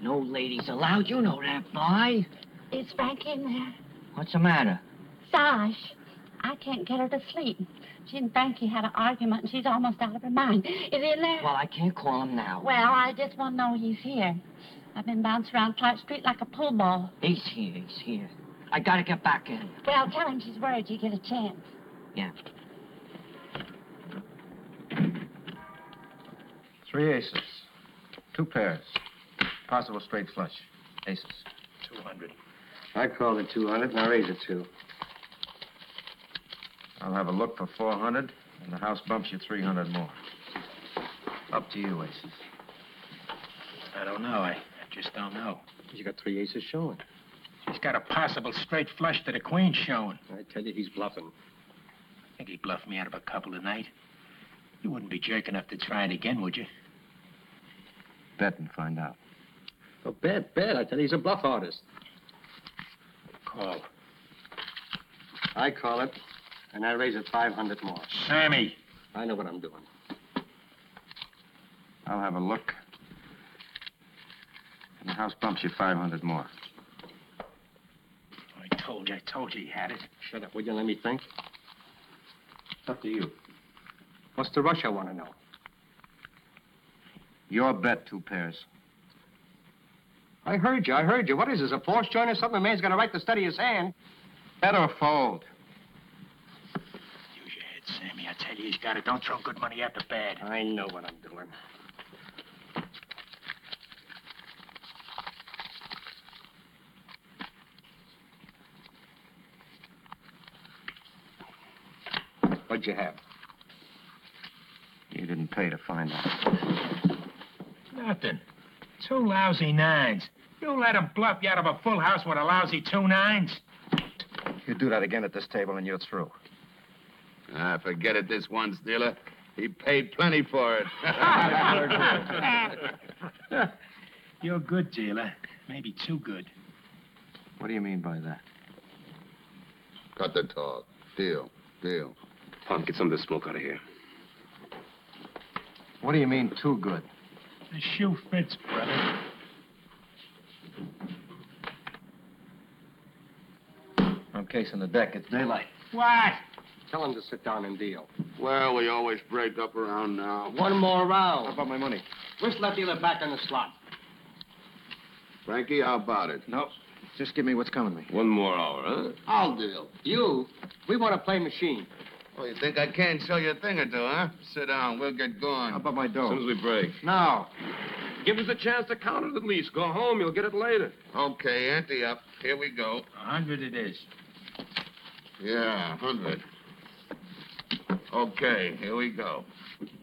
No ladies allowed. You know that, boy. Is Frankie in there? What's the matter? Sash. I can't get her to sleep. She and Frankie had an argument, and she's almost out of her mind. Is he in there? Well, I can't call him now. Well, I just want to know he's here. I've been bouncing around Clark Street like a pool ball. He's here. I gotta get back in. Well, tell him she's worried you get a chance. Yeah. 3 aces. 2 pairs. Possible straight flush. Aces. 200. I called it 200, and I raise it 2. I'll have a look for 400, and the house bumps you 300 more. Up to you, aces. I don't know. I just don't know. You got 3 aces showing. He's got a possible straight flush to the queen showing. I tell you, he's bluffing. Think he bluffed me out of a couple tonight? You wouldn't be jerk enough to try it again, would you? Bet and find out. Oh, bet. I tell you, he's a bluff artist. Call. I call it, and I raise it 500 more. Sammy! I know what I'm doing. I'll have a look. And the house bumps you 500 more. I told you he had it. Shut up, will you? Let me think. It's up to you. What's the rush I want to know? Your bet, 2 pairs. I heard you. What is this, a force joint or something? A man's got a right to study his hand. Bet or fold? Use your head, Sammy. I tell you, he's got it. Don't throw good money after bad. I know what I'm doing. What'd you have? You didn't pay to find out. Nothing. 2 lousy 9s. You let him bluff you out of a full house with a lousy 2 9s? You do that again at this table and you're through. Ah, forget it this once, dealer. He paid plenty for it. You're good, dealer. Maybe too good. What do you mean by that? Cut the talk. Deal. Punk, get some of the smoke out of here. What do you mean, too good? The shoe fits, brother. I'm casing the deck. It's daylight. What? Tell him to sit down and deal. Well, we always break up around now. One more How round. about my money? Whistle that dealer back on the slot. Frankie, how about it? No. Just give me what's coming me. One more hour, huh? I'll deal. You, we want to play machine. Oh, you think I can't show you a thing or two, huh? Sit down. We'll get going. How about my As dough? soon as we break. No. Give us a chance to count it at least. Go home, you'll get it later. Okay, ante up. Here we go. 100 it is. Yeah, 100. Okay, here we go.